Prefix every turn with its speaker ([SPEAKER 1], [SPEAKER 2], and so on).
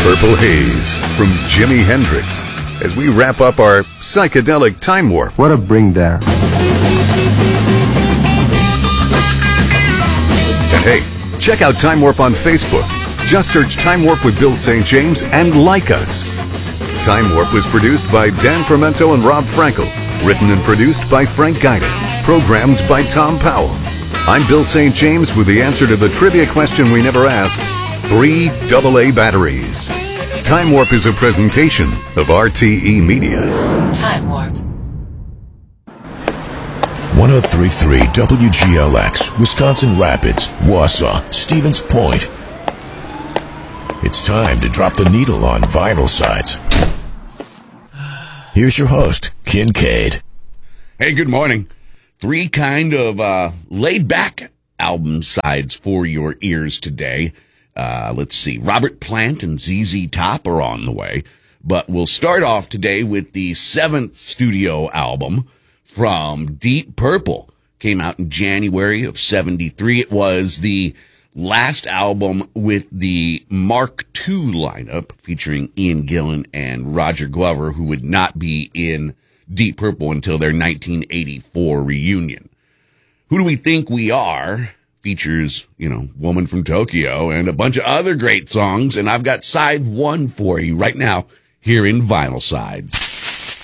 [SPEAKER 1] Purple Haze from Jimi Hendrix as we wrap up our psychedelic time warp.
[SPEAKER 2] What a bring down.
[SPEAKER 1] And hey, check out Time Warp on Facebook. Just search Time Warp with Bill St. James and like us. Time Warp was produced by Dan Fermento and Rob Frankel. Written and produced by Frank Guida. Programmed by Tom Powell. I'm Bill St. James with the answer to the trivia question we never asked. 3 AA batteries. Time Warp is a presentation of RTE Media.
[SPEAKER 3] Time Warp.
[SPEAKER 4] 1033 WGLX, Wisconsin Rapids, Wausau, Stevens Point. It's time to drop the needle on vinyl sides. Here's your host, Kincaid.
[SPEAKER 5] Hey, good morning. 3 kind of laid-back album sides for your ears today. Let's see. Robert Plant and ZZ Top are on the way. But we'll start off today with the 7th studio album from Deep Purple. Came out in January of 73. It was the last album with the Mark II lineup featuring Ian Gillan and Roger Glover, who would not be in Deep Purple until their 1984 reunion. Who Do We Think We Are features, Woman from Tokyo and a bunch of other great songs, and I've got side 1 for you right now here in Vinyl Sides.